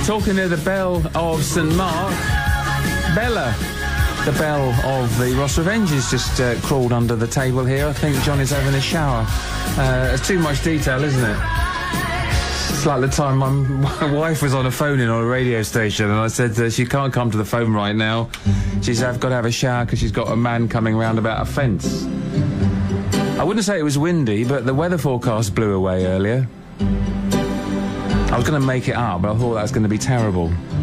Talking near the bell of St Mark, Bella, the bell of the Ross Revengers, just crawled under the table here. I think Johnny's having a shower. It's too much detail, isn't it? It's like the time my wife was on a phone-in on a radio station, and I said she can't come to the phone right now. She's got to have a shower because she's got a man coming round about a fence. I wouldn't say it was windy, but the weather forecast blew away earlier. I was going to make it up, but I thought that was going to be terrible.